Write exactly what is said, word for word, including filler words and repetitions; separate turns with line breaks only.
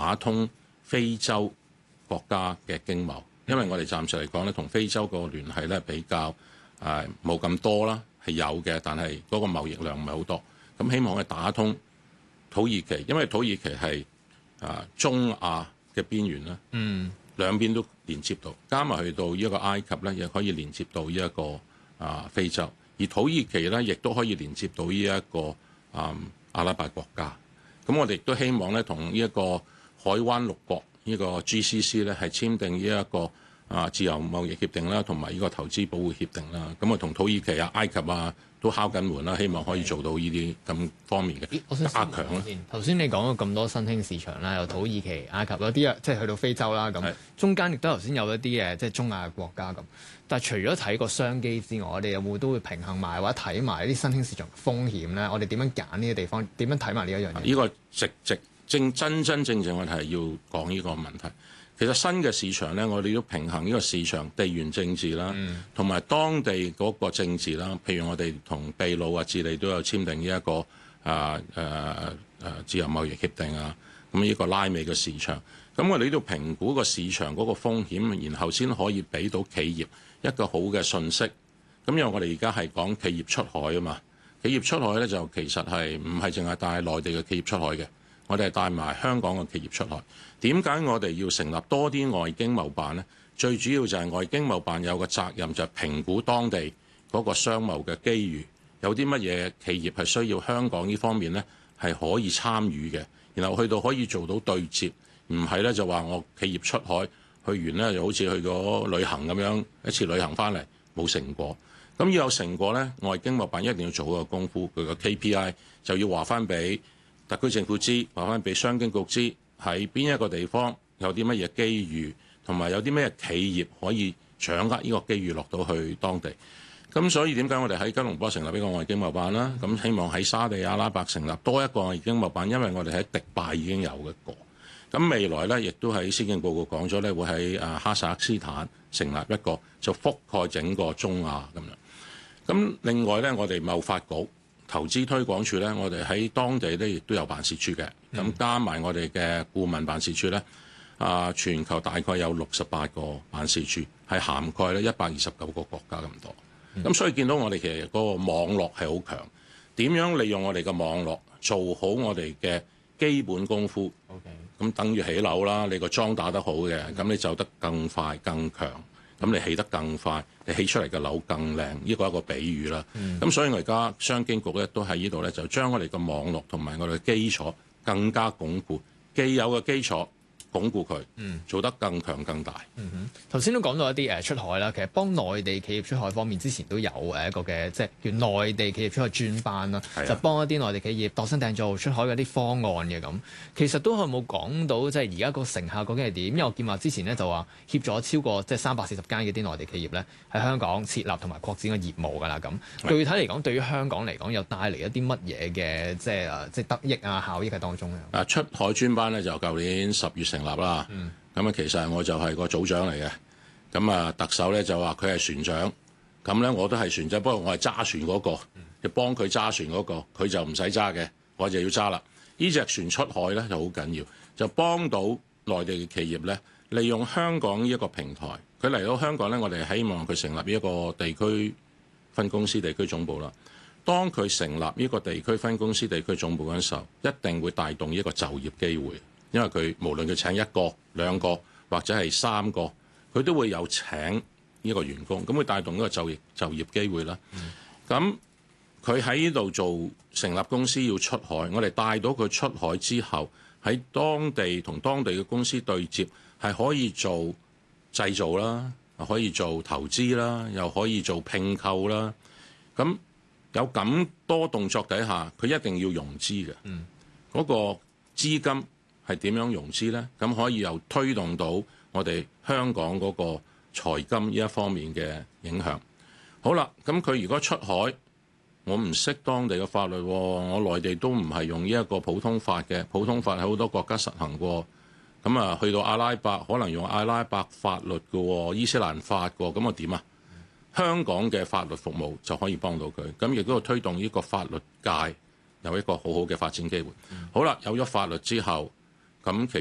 打通非洲國家嘅經貿，因為我哋暫時嚟講咧，同非洲個聯繫咧比較誒冇咁多啦，係有嘅，但係嗰個貿易量唔係好多。咁希望係打通土耳其，因為土耳其係啊中亞嘅邊緣啦，嗯，兩邊都連接到，加埋去到呢一個埃及咧，亦可以連接到呢一個啊非洲，而土耳其咧亦都可以連接到呢一個啊阿拉伯國家。咁我哋亦都希望咧，同呢一個海灣六國呢個 G C C 咧係簽訂呢一個啊自由貿易協定啦，同埋呢個投資保護協定啦。咁啊，同土耳其啊、埃及啊都敲緊門啦，希望可以做到呢啲咁方面嘅加強啦。
頭先你講咗咁多新興市場啦，有土耳其、埃及，有啲啊即係去到非洲啦，咁中間亦都頭先有一啲嘅即係中亞嘅國家咁。但係除咗睇個商機之外，我哋有冇都會平衡埋或者睇埋啲新興市場風險咧？我哋點樣揀呢個地方？點樣睇埋呢一樣嘢？
呢個直直正真真正正我哋係要講呢個問題。其實新嘅市場咧，我哋都平衡呢個市場地緣政治啦，同埋、嗯、當地嗰個政治啦。譬如我哋同秘魯啊、智利都有簽訂呢一個啊誒誒自由貿易協定啊。咁呢個拉美嘅市場，咁我哋都要評估個市場嗰個風險，然後先可以俾到企業一個好嘅信息。咁因為我哋而家係講企業出海啊嘛，企業出海咧就其實係唔係淨係帶內地嘅企業出海嘅，我哋係帶埋香港嘅企業出海。點解我哋要成立多啲外經貿辦呢？最主要就係外經貿辦有個責任，就係評估當地嗰個商貿嘅機遇，有啲乜嘢企業係需要香港呢方面呢係可以參與嘅，然後去到可以做到對接，唔係咧就話我企業出海去完咧就好似去咗旅行咁樣，一次旅行翻嚟冇成果。咁要有成果咧，外經貿辦一定要做好個功夫，佢個 K P I 就要話翻俾特區政府知，話翻俾商經局知。喺邊一個地方有啲乜嘢機遇，同埋有啲咩企業可以掌握呢個機遇落到去當地。咁所以點解我哋喺吉隆坡成立呢個外經貿辦啦？咁希望喺沙地阿拉伯成立多一個外經貿辦，因為我哋喺迪拜已經有一個。咁未來咧，亦都喺施政報告講咗咧，會喺啊哈薩克斯坦成立一個，就覆蓋整個中亞咁樣。咁另外咧，我哋貿發局投資推廣處咧，我哋喺當地咧亦都有辦事處嘅。咁加埋我哋嘅顧問辦事處咧，啊，全球大概有六十八個辦事處，係涵蓋咧一百二十九個國家咁多。咁、嗯、所以見到我哋其實嗰個網絡係好強，點樣利用我哋嘅網絡做好我哋嘅基本功夫。OK，咁等於起樓啦，你個樁打得好嘅，咁、嗯、你走得更快更強，咁你起得更快，你起出嚟嘅樓更靚。呢個係一個比喻啦。咁、嗯、所以我而家商經局咧都喺呢度咧，就將我哋嘅網絡同埋我哋嘅基礎更加鞏固，既有嘅基礎鞏固佢，嗯，做得更強更大。
嗯哼，頭先都講到一啲誒出海啦，其實幫內地企業出海方面，之前都有誒一個嘅即係叫內地企業出海專班啦，的就幫一啲內地企業度身訂造出海嘅啲方案嘅咁。其實都係冇講到即係而家個成效究竟係點？因為我見話之前咧就話協助超過即係三百四十間嘅啲內地企業咧喺香港設立同埋擴展嘅業務㗎啦咁。的具體嚟講，對於香港嚟講，又帶嚟一啲乜嘢嘅即係誒即係得益啊效益喺當中咧？
啊，出海專班咧就舊年十月成立啦，咁啊其實我就係個組長嚟嘅，咁啊特首咧就話佢係船長，咁咧我都係船長，不過我係揸船嗰個，就幫佢揸船嗰個，佢就唔使揸嘅，我就要揸啦。呢隻船出海咧就好緊要，就幫到內地嘅企業咧，利用香港呢一個平台，佢嚟到香港咧，我哋希望佢成立一個地區分公司、地區總部啦。當佢成立呢個地區分公司、地區總部嗰陣時候，一定會帶動一個就業機會。因為佢無論佢請一個、兩個或者係三個，佢都會有請呢個員工，咁會帶動呢個就業就業機會啦。咁佢喺呢度做成立公司要出海，我哋帶到佢出海之後，喺當地同當地嘅公司對接，係可以做製造啦，可以做投資啦，又可以做併購啦。咁有咁多動作底下，佢一定要融資嘅。嗰、嗯、個資金係點樣融資呢？咁可以又推動到我哋香港嗰個財金呢一方面嘅影響。好啦，咁佢如果出海，我唔識當地嘅法律，我內地都唔係用呢一個普通法嘅，普通法喺好多國家實行過。咁啊，去到阿拉伯可能用阿拉伯法律嘅，伊斯蘭法嘅，咁啊點啊？香港嘅法律服務就可以幫到佢，咁亦都推動呢個法律界有一個好好嘅發展機會。好啦，有咗法律之後，咁其